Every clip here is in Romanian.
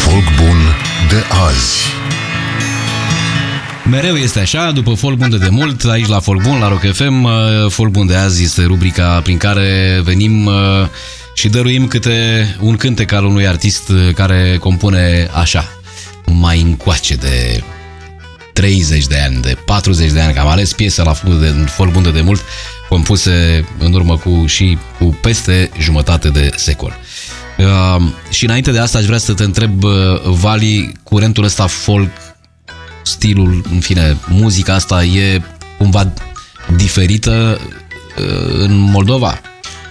Folk bun de azi. Mereu este așa, după Folk bun de mult, aici la Folk bun, la Rock FM, Folk bun de azi este rubrica prin care venim și dăruim câte un cântec al unui artist care compune așa, mai încoace de 30 de ani, de 40 de ani, că am ales piese la Folk bun de mult, compuse în urmă cu peste jumătate de secol. Și înainte de asta aș vrea să te întreb, Vali, curentul ăsta folk, stilul, în fine, muzica asta e cumva diferită în Moldova?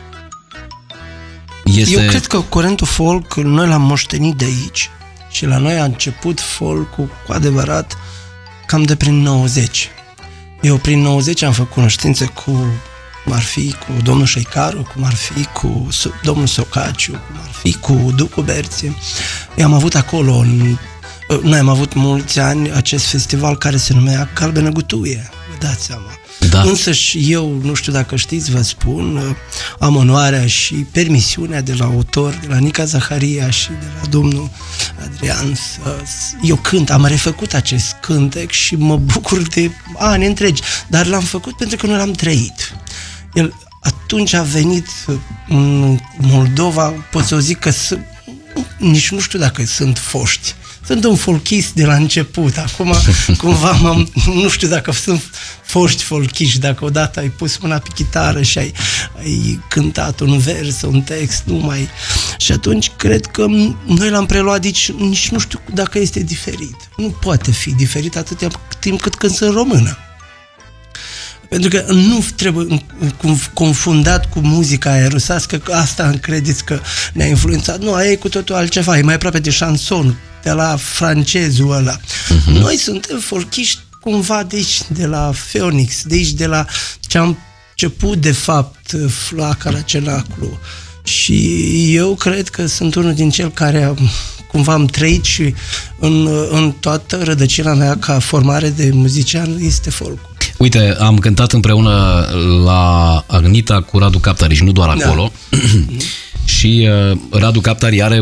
Eu cred că curentul folk noi l-am moștenit de aici și la noi a început folk-ul cu adevărat cam de prin 90. Eu prin 90 am făcut cunoștințe cum ar fi cu domnul Șeicaru, cum ar fi cu domnul Socaciu, cum ar fi cu Ducu Berție. Eu am avut acolo, noi am avut mulți ani acest festival care se numea Galbenă Gutuie, vă dați seama. Da. Însă și eu, nu știu dacă știți, vă spun, am onoarea și permisiunea de la autor, de la Nica Zaharia și de la domnul Adrian, eu cânt, am refăcut acest cântec și mă bucur de ani întregi, dar l-am făcut pentru că nu l-am trăit. El atunci a venit în Moldova, pot să o zic că nici nu știu dacă sunt foști. Sunt un folchist de la început. Acum, cumva, nu știu dacă sunt foști folchiști, dacă odată ai pus mâna pe chitară și ai cântat un vers, un text, nu mai... Și atunci, cred că noi l-am preluat, deci nici nu știu dacă este diferit. Nu poate fi diferit atâta timp cât când sunt română. Pentru că nu trebuie confundat cu muzica aia rusească, că asta credeți că ne-a influențat. Nu, aia e cu totul altceva, e mai aproape de șanson, de la francezul ăla. Noi suntem folchiști cumva de aici, de la Phoenix, de aici, de la ce am început de fapt Flacăra Cenaclu. Și eu cred că sunt unul din cel care cumva am trăit și în toată rădăcina mea ca formare de muzician este folk. Uite, am cântat împreună la Agnita cu Radu Captari și nu doar acolo. Da. Și Radu Captari are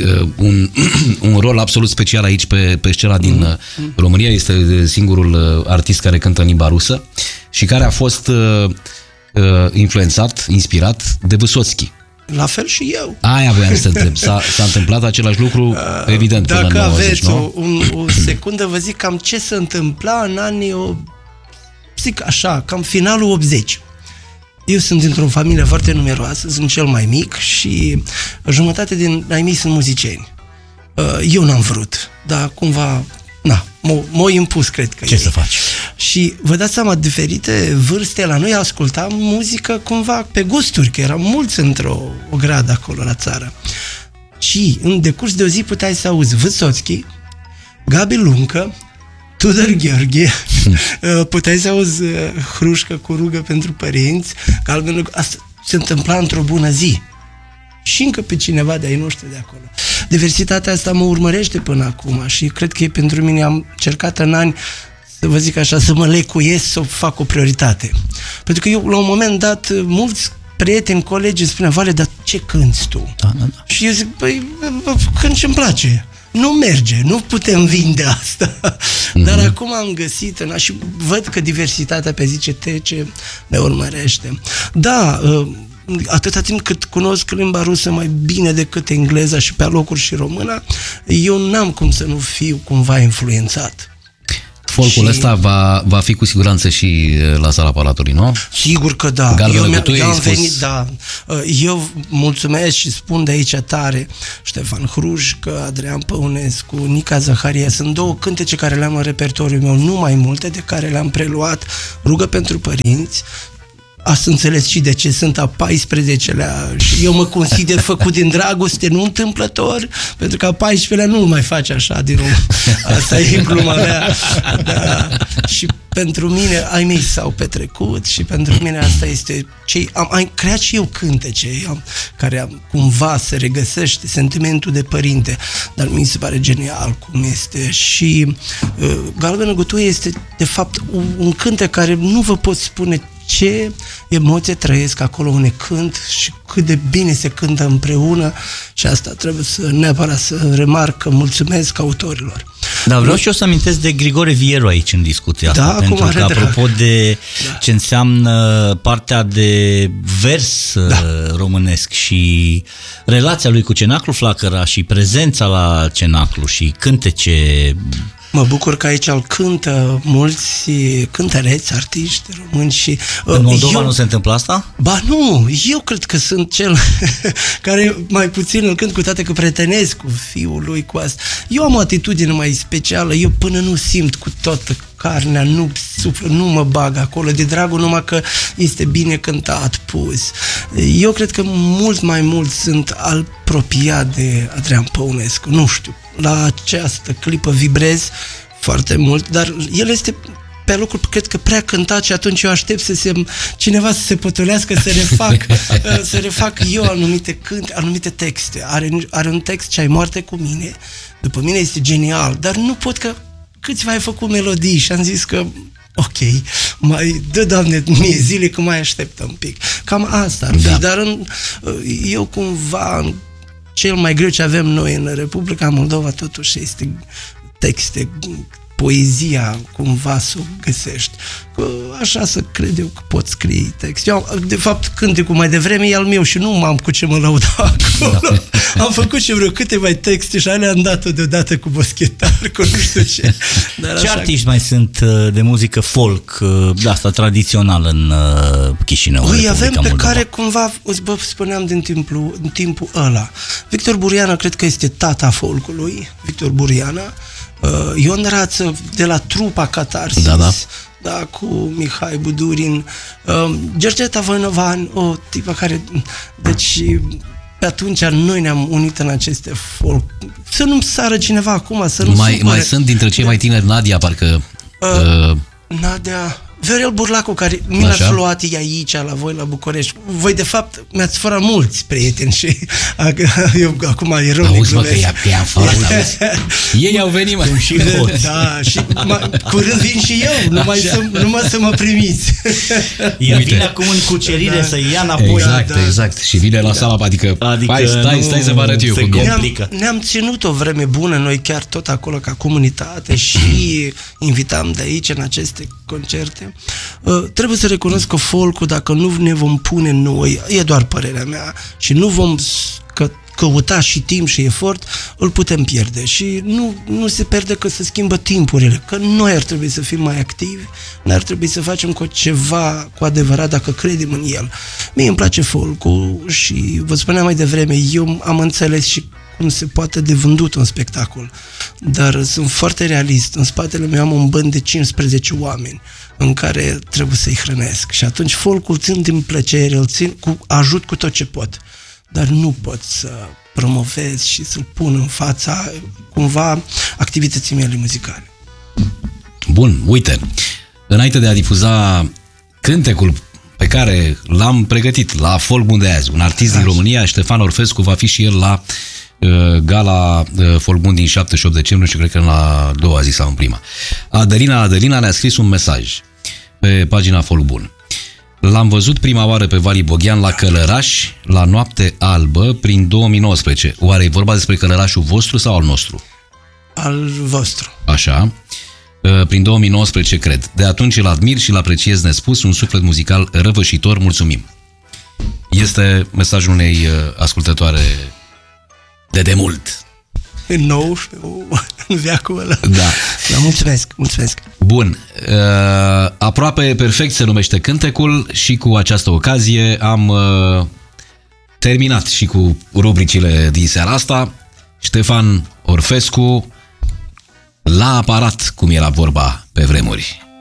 un rol absolut special aici pe scena din România. Este singurul artist care cântă în limba rusă și care a fost influențat, inspirat de Vysotski. La fel și eu. Aia voiam să te întreb. S-a întâmplat același lucru, evident, dacă până în 90, aveți o secundă, vă zic cam ce se întâmpla în anii, zic așa, cam finalul 80. Eu sunt dintr-o familie foarte numeroasă, sunt cel mai mic și jumătate din ai mei sunt muzicieni. Eu n-am vrut, dar cumva, m-au impus, cred că. Ce să faci? Și vă dați seama, diferite vârste, la noi ascultam muzică cumva pe gusturi, că eram mulți într-o gradă acolo la țară. Și în decurs de o zi puteai să auzi Vysotski, Gabi Luncă, Tudor Gheorghe, puteai să auzi Hrușcă cu rugă pentru părinți, Galbenă, asta se întâmpla într-o bună zi. Și încă pe cineva de ai noștri de acolo. Diversitatea asta mă urmărește până acum și cred că pentru mine am încercat în ani, să vă zic așa, să mă lecuiesc, să o fac o prioritate. Pentru că eu, la un moment dat, mulți prieteni, colegi îmi spuneau, Vale, dar ce cânti tu? Da. Și eu zic, păi, cânt ce-mi place. Nu merge, nu putem vinde asta. Dar acum am găsit și văd că diversitatea pe zi ce trece ne urmărește. Da, atâta timp cât cunosc limba rusă mai bine decât engleza și pe alocuri și româna, eu n-am cum să nu fiu cumva influențat. Folcul ăsta va fi cu siguranță și la Sala Palatului, nu? Sigur că da. Eu am venit, da. Eu mulțumesc și spun de aici tare Ștefan Hrușcă, Adrian Păunescu, Nica Zaharia. Sunt două cântece care le-am în repertoriul meu, nu mai multe, de care le-am preluat. Rugă pentru părinți. Ați înțeles și de ce sunt a 14-lea și eu mă consider făcut din dragoste, nu întâmplător, pentru că a 14-lea nu mai face așa din urmă. Asta e gluma mea. Da. Și pentru mine ai mei s-au petrecut și pentru mine asta este am creat și eu cântece care cumva se regăsește sentimentul de părinte, dar mi se pare genial cum este. Și Galbenă Gutuie este de fapt un cântec care nu vă pot spune ce emoție trăiesc acolo unde cânt și cât de bine se cântă împreună și asta trebuie neapărat să remarc că mulțumesc autorilor. Da, vreau și eu să amintesc de Grigore Vieru aici în discuția asta, pentru că apropo de ce înseamnă partea de vers românesc și relația lui cu Cenaclu Flacăra și prezența la Cenaclu și cântece. Mă bucur că aici îl cântă mulți cântăreți, artiști români și... În Moldova nu se întâmplă asta? Ba nu, eu cred că sunt cel care mai puțin îl cânt, cu toate că prietenesc cu fiul lui, cu asta. Eu am o atitudine mai specială, eu până nu simt cu toată carnea, nu suflu, nu mă bag acolo, de dragul numai că este bine cântat, pus. Eu cred că mult mai mult sunt apropiat de Adrian Păunescu, nu știu, la această clipă vibrez foarte mult, dar el este pe locul, cred că prea cântat și atunci eu aștept cineva să se potolească, să refac eu anumite texte. Are un text Ce ai moarte cu mine, după mine este genial, dar nu pot că câțiva ai făcut melodii și am zis că ok, mai dă, Doamne, mie zile că mai așteptă un pic. Cam asta ar fi, dar eu cumva cel mai greu ce avem noi în Republica Moldova totuși este texte, poezia, cumva să o găsești. Așa să cred eu că pot scrie text. Eu, de fapt, cântecul mai devreme e al meu și nu m-am cu ce mă lăuda acolo. Am făcut și vreo câteva texte și alea am dat-o deodată cu boschetar, cu nu știu ce. Dar ce artiști mai sunt de muzică folk, de asta tradițională în Chișinău? Îi avem pe care cumva, vă spuneam din timpul ăla. Victor Buriana cred că este tata folkului, Victor Buriana. Ion Rață de la trupa Catarsis, da, cu Mihai Budurin, Georgeta Voinovan, o tipă care, deci pe atunci noi ne-am unit în aceste folk. Să nu-mi sară cineva acum, să nu mai sunt dintre cei mai tineri Nadia, parcă Nadia, Viorel Burlacu, care mi l-ați luat aici la voi la București. Voi de fapt mi-ați furat mulți prieteni și eu acum erau de glumesc. Auzi mă că i-am furat, ei au venit mai și da, și curând vin și eu, numai să mă primiți. El vine acum în cucerire să ia înapoi. Exact, și vine la sala, adică stai să vă arăt eu cum e. Ne-am ținut o vreme bună noi chiar tot acolo ca comunitate și invitam de aici în aceste concerte. Trebuie să recunosc că folcul, dacă nu ne vom pune noi, e doar părerea mea, și nu vom căuta și timp și efort, îl putem pierde. Și nu se pierde că se schimbă timpurile, că noi ar trebui să fim mai activi, noi ar trebui să facem ceva cu adevărat dacă credem în el. Mie îmi place folcul și vă spuneam mai devreme, eu am înțeles și cum se poate de vândut un spectacol, dar sunt foarte realist. În spatele meu am un bănd de 15 oameni în care trebuie să-i hrănesc și atunci folcul țin din plăcere, îl țin ajut cu tot ce pot, dar nu pot să promovez și să-l pun în fața cumva activității mele muzicale. Bun, uite, înainte de a difuza cântecul pe care l-am pregătit la Folk Bun de azi, un artist din România, Ștefan Orfescu, va fi și el la gala Folk Bun din 7-8 decembrie și cred că în la doua zi sau în prima. Adelina ne-a scris un mesaj pe pagina Folk Bun. L-am văzut prima oară pe Vali Boghian la Călăraș, la Noapte Albă, prin 2019. Oare e vorba despre Călărașul vostru sau al nostru? Al vostru. Așa. Prin 2019, cred. De atunci îl admir și îl apreciez nespus, un suflet muzical răvășitor. Mulțumim. Este mesajul unei ascultătoare de demult. În 19, în veacul ăla. Da. Mulțumesc. Bun. Aproape perfect se numește cântecul și cu această ocazie am terminat și cu rubricile din seara asta. Ștefan Orfescu la aparat, cum era vorba pe vremuri.